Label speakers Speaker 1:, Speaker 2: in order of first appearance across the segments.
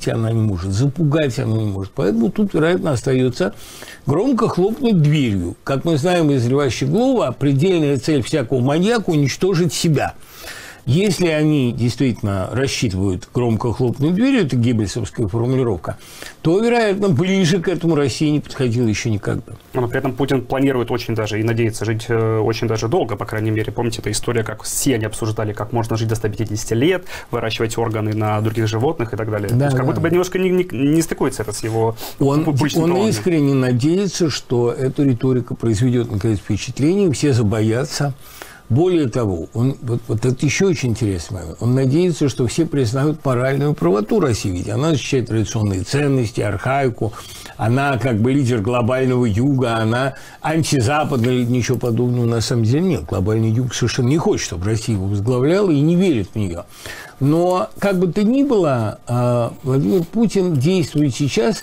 Speaker 1: она не может, запугать она не может. Поэтому тут, вероятно, остается громко хлопнуть дверью. Как мы знаем из Льва Щеглова, предельная цель всякого маньяка – уничтожить себя. Если они действительно рассчитывают громко хлопнуть дверью, это геббельсовская формулировка, то, вероятно, ближе к этому Россия не подходила еще никогда.
Speaker 2: Но при этом Путин планирует очень даже и надеется жить очень даже долго, по крайней мере. Помните, эта история, как все они обсуждали, как можно жить до 150 лет, выращивать органы на других животных и так далее. Да, то есть, как будто бы немножко не стыкуется это с его публичными планами. Он
Speaker 1: искренне надеется, что эта риторика произведет, наконец, впечатление, все забоятся. Более того, вот это еще очень интересный момент. Он надеется, что все признают моральную правоту России. Ведь она защищает традиционные ценности, архаику. Она как бы лидер глобального юга. Она антизападная или ничего подобного на самом деле нет. Глобальный юг совершенно не хочет, чтобы Россия его возглавляла и не верит в нее. Но, как бы то ни было, Владимир Путин действует сейчас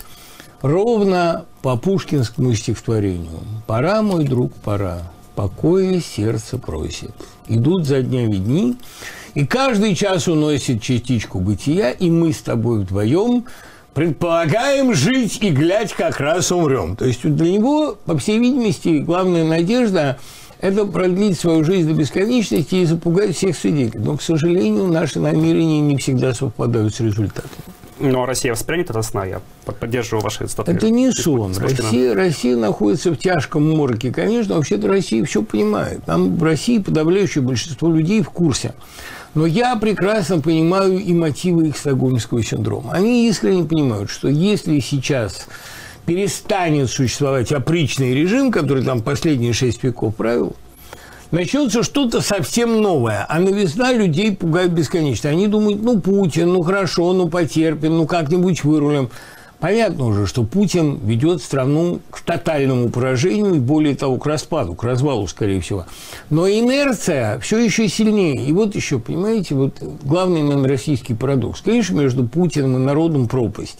Speaker 1: ровно по пушкинскому стихотворению. «Пора, мой друг, пора. Покоя сердце просит. Идут за днями дни, и каждый час уносит частичку бытия, и мы с тобой вдвоем предполагаем жить и, глядь, как раз умрем». То есть для него, по всей видимости, главная надежда – это продлить свою жизнь до бесконечности и запугать всех свидетелей. Но, к сожалению, наши намерения не всегда совпадают с результатами.
Speaker 2: Но Россия воспринят это сна, я поддерживаю ваши цитаты.
Speaker 1: Это не сон. Россия находится в тяжком мороке. Конечно, вообще-то Россия все понимает. Там в России подавляющее большинство людей в курсе. Но я прекрасно понимаю и мотивы их стокгольмского синдрома. Они искренне понимают, что если сейчас перестанет существовать опричный режим, который там последние 6 веков правил, начнется что-то совсем новое, а новизна людей пугает бесконечно. Они думают, ну, Путин, ну, хорошо, ну, потерпим, ну, как-нибудь вырулим. Понятно уже, что Путин ведет страну к тотальному поражению и, более того, к распаду, к развалу, скорее всего. Но инерция все еще сильнее. И вот еще, понимаете, вот главный, наверное, российский парадокс. Конечно, между Путиным и народом пропасть.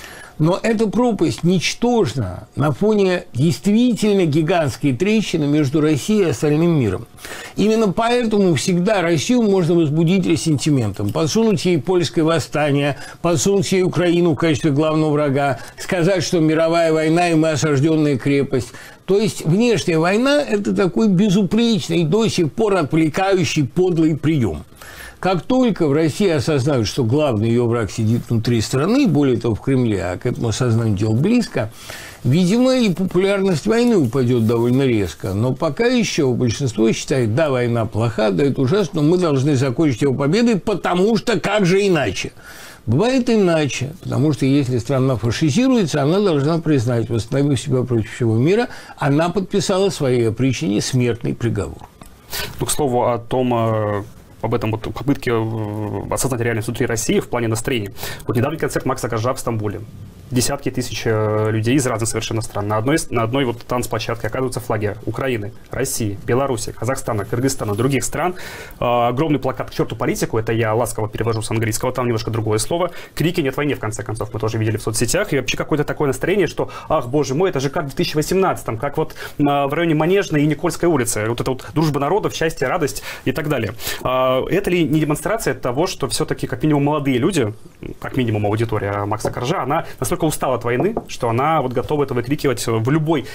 Speaker 1: Но эта пропасть ничтожна на фоне действительно гигантской трещины между Россией и остальным миром. Именно поэтому всегда Россию можно возбудить ресентиментом, подсунуть ей польское восстание, подсунуть ей Украину в качестве главного врага, сказать, что мировая война и мы осажденная крепость. То есть внешняя война – это такой безупречный, до сих пор отвлекающий подлый прием. Как только в России осознают, что главный ее враг сидит внутри страны, более того, в Кремле, а к этому осознанию дело близко, видимо, и популярность войны упадет довольно резко. Но пока еще большинство считает, да, война плоха, да, это ужасно, но мы должны закончить его победой, потому что как же иначе? Бывает иначе, потому что если страна фашизируется, она должна признать, восстановив себя против всего мира, она подписала своей опричнине смертный приговор.
Speaker 2: Ну, к слову о том, об этом вот попытке осознать реальность внутри России в плане настроения. Вот недавний концерт Макса Коржа в Стамбуле. Десятки тысяч людей из разных совершенно стран. На одной вот танцплощадке оказываются флаги Украины, России, Беларуси, Казахстана, Кыргызстана, других стран. Огромный плакат «К черту политику», это я ласково перевожу с английского, там немножко другое слово. Крики «Нет войне», в конце концов, мы тоже видели в соцсетях. И вообще какое-то такое настроение, что, ах, боже мой, это же как в 2018-м, как вот в районе Манежной и Никольской улицы. Вот это вот дружба народов, счастье, радость и так далее. Это ли не демонстрация того, что все-таки, как минимум, молодые люди, как минимум аудитория Макса Коржа, она настолько устала от войны, что она вот готова это выкрикивать в любой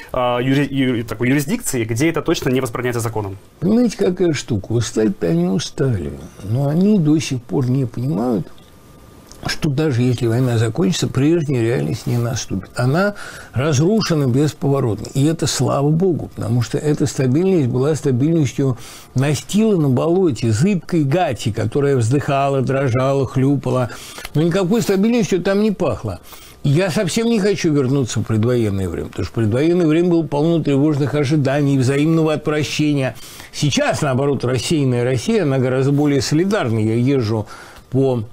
Speaker 2: такой юрисдикции, где это точно не возбраняется законом?
Speaker 1: Понимаете, какая штука? Устать-то они устали, но они до сих пор не понимают, что даже если война закончится, прежняя реальность не наступит. Она разрушена бесповоротно. И это слава богу, потому что эта стабильность была стабильностью настила на болоте, зыбкой гати, которая вздыхала, дрожала, хлюпала. Но никакой стабильностью там не пахло. Я совсем не хочу вернуться в предвоенное время, потому что в предвоенное время было полно тревожных ожиданий, взаимного отвращения. Сейчас, наоборот, рассеянная Россия, она гораздо более солидарна. Я езжу по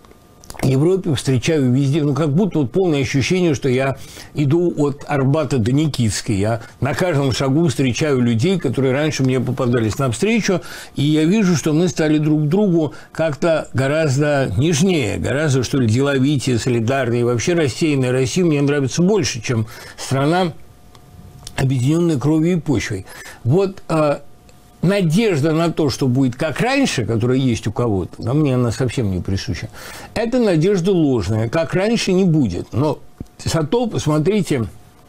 Speaker 1: Европе, встречаю везде, ну, как будто вот полное ощущение, что я иду от Арбата до Никитской. Я на каждом шагу встречаю людей, которые раньше мне попадались навстречу, и я вижу, что мы стали друг к другу как-то гораздо нежнее, гораздо, что ли, деловитее, солидарнее. И вообще рассеянная Россия мне нравится больше, чем страна, объединенная кровью и почвой. Вот надежда на то, что будет как раньше, которая есть у кого-то, а мне она совсем не присуща, это надежда ложная. Как раньше не будет. Но зато, посмотрите,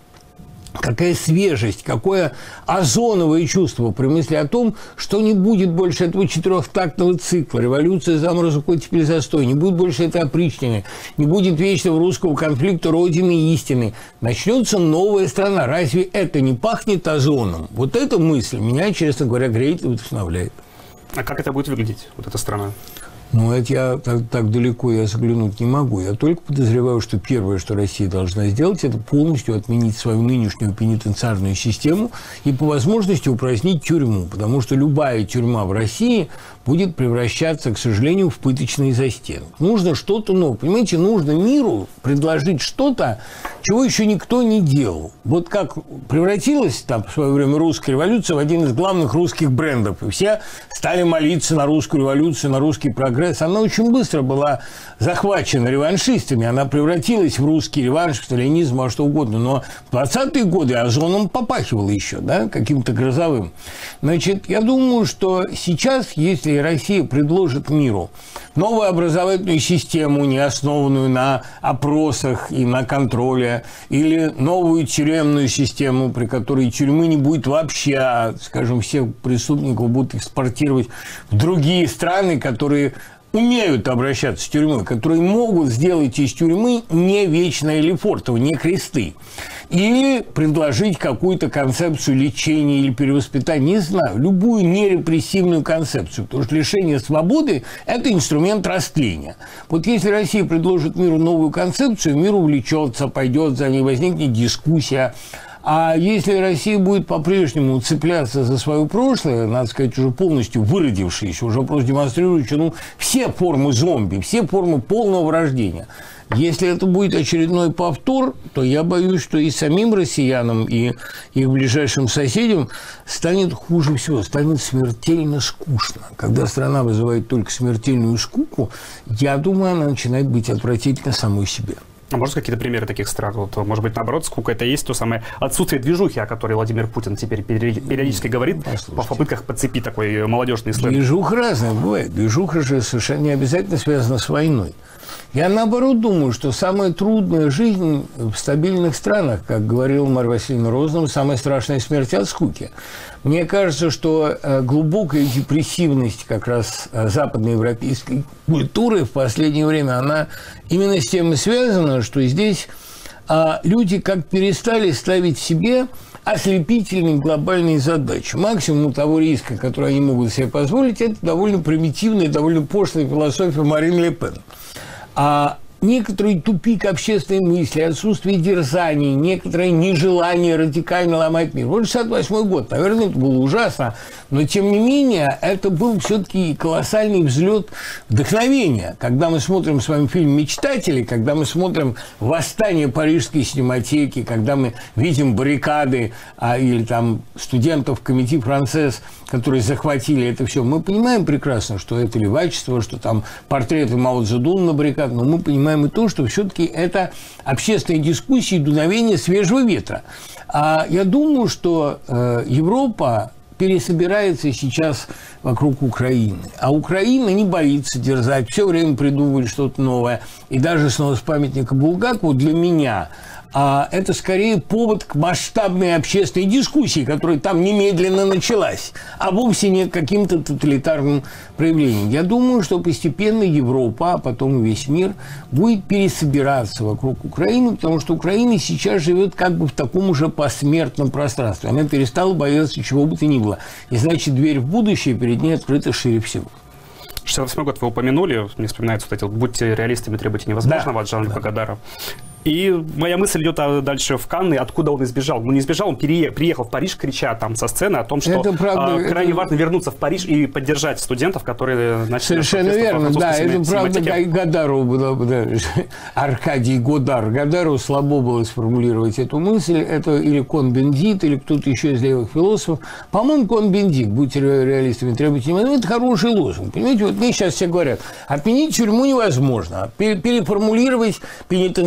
Speaker 1: какая свежесть, какое озоновое чувство при мысли о том, что не будет больше этого четырехтактного цикла, революция, заморозок, теперь застой, не будет больше этой опричнины, не будет вечного русского конфликта Родины и истины. Начнется новая страна. Разве это не пахнет озоном? Вот эта мысль меня, честно говоря, греет и вдохновляет.
Speaker 2: А как это будет выглядеть, вот эта страна?
Speaker 1: Ну, это я так далеко я заглянуть не могу. Я только подозреваю, что первое, что Россия должна сделать, это полностью отменить свою нынешнюю пенитенциарную систему и по возможности упразднить тюрьму. Потому что любая тюрьма в России будет превращаться, к сожалению, в пыточные застенки. Нужно что-то новое. Понимаете, нужно миру предложить что-то, чего еще никто не делал. Вот как превратилась там в свое время русская революция в один из главных русских брендов. И все стали молиться на русскую революцию, на русский прогресс. Она очень быстро была захвачена реваншистами. Она превратилась в русский реванш, в сталинизм, во что угодно. Но в 20-е годы озоном попахивало еще, да, каким-то грозовым. Значит, я думаю, что сейчас, если Россия предложит миру новую образовательную систему, не основанную на опросах и на контроле, или новую тюремную систему, при которой тюрьмы не будет вообще, а, скажем, всех преступников будут экспортировать в другие страны, которые умеют обращаться с тюрьмой, которые могут сделать из тюрьмы не вечное Лефортово, не кресты. Или предложить какую-то концепцию лечения или перевоспитания, не знаю, любую нерепрессивную концепцию, потому что лишение свободы – это инструмент растления. Вот если Россия предложит миру новую концепцию, мир увлечется, пойдет за ней, возникнет дискуссия. А если Россия будет по-прежнему цепляться за свое прошлое, надо сказать, уже полностью выродившееся, уже просто демонстрирующее все формы зомби, все формы полного вырождения, если это будет очередной повтор, то я боюсь, что и самим россиянам, и их ближайшим соседям станет хуже всего, станет смертельно скучно. Когда страна вызывает только смертельную скуку, я думаю, она начинает быть отвратительна самой себе.
Speaker 2: А может, какие-то примеры таких стран? Вот, может быть, наоборот, сколько это есть то самое отсутствие движухи, о которой Владимир Путин теперь периодически говорит, по попытках подцепить такой молодежный сленг.
Speaker 1: Движуха разная бывает. Движуха же совершенно не обязательно связана с войной. Я, наоборот, думаю, что самая трудная жизнь в стабильных странах, как говорил Марья Васильевна Розанова, самая страшная смерть от скуки. Мне кажется, что глубокая депрессивность как раз западноевропейской культуры в последнее время, она именно с тем и связана, что здесь люди как перестали ставить себе ослепительные глобальные задачи. Максимум того риска, который они могут себе позволить, это довольно примитивная, довольно пошлая философия Марин Ле Пен. А некоторый тупик общественной мысли, отсутствие дерзаний, некоторое нежелание радикально ломать мир. Вот 68-й год, наверное, это было ужасно, но, тем не менее, это был все-таки колоссальный взлет вдохновения. Когда мы смотрим с вами фильм «Мечтатели», когда мы смотрим «Восстание Парижской синематеки», когда мы видим баррикады или там студентов Комити Францез, которые захватили это все, мы понимаем прекрасно, что это левачество, что там портреты Мао Цзэдуна на баррикадах, но мы понимаем и то, что все-таки это общественные дискуссии, дуновение свежего ветра. А я думаю, что Европа пересобирается сейчас вокруг Украины. А Украина не боится дерзать, все время придумывает что-то новое. И даже снос памятника Булгакову для меня это скорее повод к масштабной общественной дискуссии, которая там немедленно началась, а вовсе не к каким-то тоталитарным проявлениям. Я думаю, что постепенно Европа, а потом и весь мир будет пересобираться вокруг Украины, потому что Украина сейчас живет как бы в таком уже посмертном пространстве. Она перестала бояться чего бы то ни было. И значит, дверь в будущее перед ней открыта шире всего.
Speaker 2: 68 год вы упомянули, мне вспоминается вот эти вот «Будьте реалистами, требуйте невозможного» от Жан-Люка Годара. И моя мысль идет дальше в Канны, откуда он избежал. Ну, не избежал, он приехал в Париж, крича там со сцены о том, что крайне важно вернуться в Париж и поддержать студентов, которые начали...
Speaker 1: Совершенно верно, да, это правда Годару было, да, Аркадий Годар. Годару слабо было сформулировать эту мысль, это или Кон-Бендит, или кто-то еще из левых философов. По-моему, Кон-Бендит, будьте реалистами, требуйте невозможного, это хороший лозунг. Понимаете, вот мне сейчас все говорят, отменить тюрьму невозможно, переформулировать пенитенциарную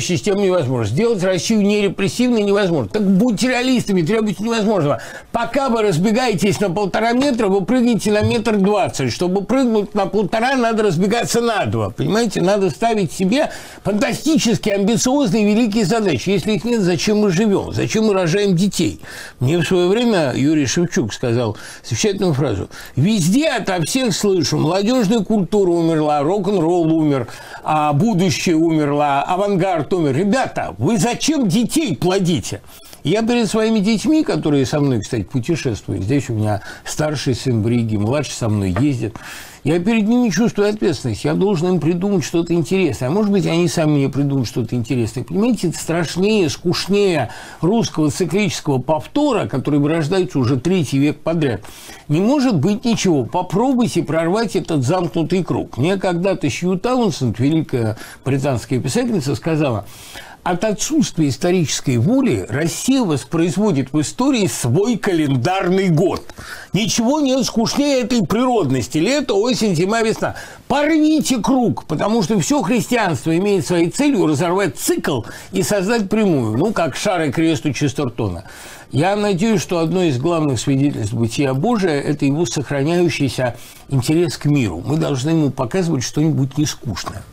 Speaker 1: управляющей системой невозможно. Сделать Россию нерепрессивной невозможно. Так будьте реалистами, требуйте невозможного. Пока вы разбегаетесь на 1,5 метра, вы прыгнете на 1,20 м. Чтобы прыгнуть на 1,5, надо разбегаться на 2. Понимаете, надо ставить себе фантастически амбициозные великие задачи. Если их нет, зачем мы живем? Зачем мы рожаем детей? Мне в свое время Юрий Шевчук сказал замечательную фразу. Везде ото всех слышу, молодежная культура умерла, рок-н-ролл умер, а будущее умерло, авангард умер. Ребята, вы зачем детей плодите? Я перед своими детьми, которые со мной, кстати, путешествуют, здесь у меня старший сын в Риге, младший со мной ездит, я перед ними чувствую ответственность. Я должен им придумать что-то интересное. А может быть, они сами мне придумают что-то интересное. Понимаете, это страшнее, скучнее русского циклического повтора, который вырождается уже 3-й век подряд. Не может быть ничего. Попробуйте прорвать этот замкнутый круг. Мне когда-то Сью Таунсенд, великая британская писательница, сказала... От отсутствия исторической воли Россия воспроизводит в истории свой календарный год. Ничего нет скучнее этой природности. Лето, осень, зима, весна. Порвите круг, потому что все христианство имеет своей целью разорвать цикл и создать прямую, ну, как шар и крест у Честертона. Я надеюсь, что одно из главных свидетельств бытия Божия – это его сохраняющийся интерес к миру. Мы должны ему показывать что-нибудь нескучное.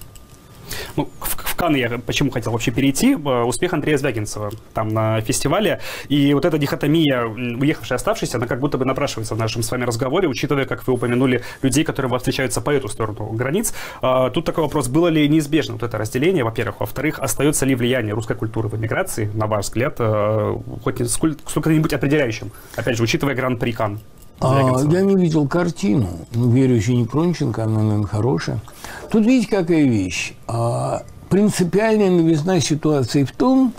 Speaker 2: Ну, в Канн я почему хотел вообще перейти. Успех Андрея Звягинцева там на фестивале. И вот эта дихотомия, уехавшая, оставшаяся, она как будто бы напрашивается в нашем с вами разговоре, учитывая, как вы упомянули, людей, которые встречаются по эту сторону границ. Тут такой вопрос, было ли неизбежно вот это разделение, во-первых. Во-вторых, остается ли влияние русской культуры в эмиграции, на ваш взгляд, хоть сколько-нибудь определяющим? Опять же, учитывая Гран-при Канн.
Speaker 1: Я не видел картину. Верю, еще не Пронченко, она, наверное, хорошая. Тут видите, какая вещь. Принципиальная новизна ситуации в том,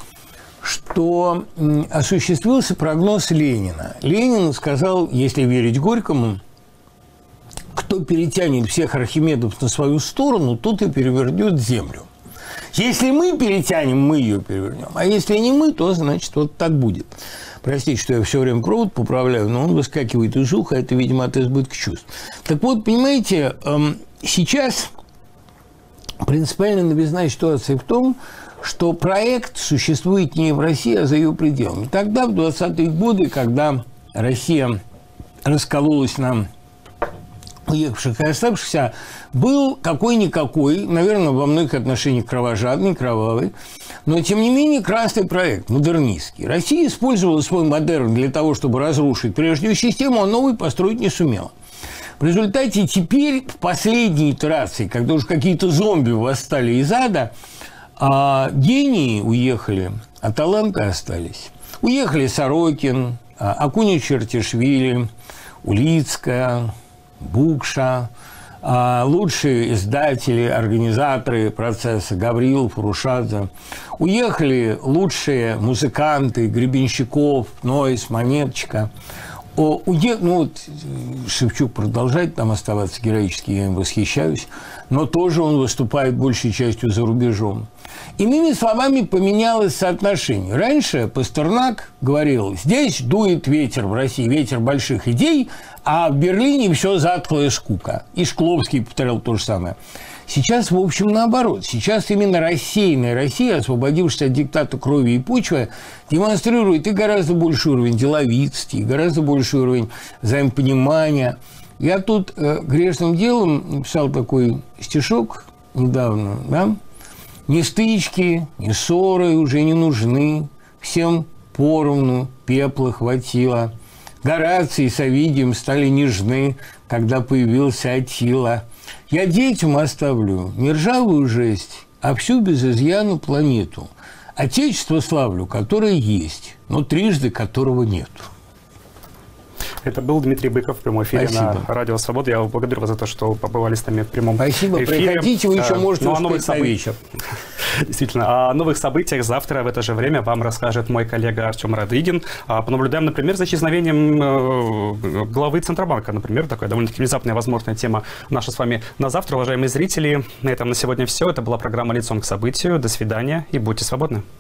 Speaker 1: что осуществился прогноз Ленина. Ленин сказал, если верить Горькому, кто перетянет всех Архимедов на свою сторону, тот и перевернет землю. Если мы перетянем, мы ее перевернем. А если не мы, то, значит, вот так будет. Простите, что я все время провод поправляю, но он выскакивает из уха, это, видимо, от избытка чувств. Так вот, понимаете, сейчас принципиально новизна ситуации в том, что проект существует не в России, а за ее пределами. Тогда, в 20-е годы, когда Россия раскололась на уехавших и оставшихся, был какой-никакой, наверное, во многих отношениях кровожадный, кровавый, но, тем не менее, красный проект, модернистский. Россия использовала свой модерн для того, чтобы разрушить прежнюю систему, а новый построить не сумела. В результате теперь, в последней итерации, когда уже какие-то зомби восстали из ада, гении уехали, а таланты остались. Уехали Сорокин, Акунин Чертишвили, Улицкая, Букша, лучшие издатели, организаторы процесса Гаврилов, Рушадзе. Уехали лучшие музыканты Гребенщиков, Нойс, Монеточка. Ну вот Шевчук продолжает там оставаться героически, я им восхищаюсь, но тоже он выступает большей частью за рубежом. Иными словами, поменялось соотношение. Раньше Пастернак говорил, здесь дует ветер в России, ветер больших идей, а в Берлине все затхлая скука. И Шкловский повторял то же самое. Сейчас, в общем, наоборот. Сейчас именно рассеянная Россия, освободившись от диктата крови и почвы, демонстрирует и гораздо больший уровень деловитости, и гораздо больший уровень взаимопонимания. Я тут грешным делом написал такой стишок недавно, да? Ни стычки, ни ссоры уже не нужны, всем поровну пепла хватило. Гораций с Овидием стали нежны, когда появился Аттила. Я детям оставлю не ржавую жесть, а всю без изъяну планету. Отечество славлю, которое есть, но трижды которого нету.
Speaker 2: Это был Дмитрий Быков в прямом эфире. Спасибо. На Радио Свобода. Я благодарю вас за то, что побывали с нами в прямом
Speaker 1: эфире. Приходите, вы еще можете успеть на вечер.
Speaker 2: Действительно. О новых событиях завтра в это же время вам расскажет мой коллега Артем Радыгин. Понаблюдаем, например, за исчезновением главы Центробанка. Например, такая довольно-таки внезапная возможная тема наша с вами на завтра. Уважаемые зрители, на этом на сегодня все. Это была программа «Лицом к событию». До свидания и будьте свободны.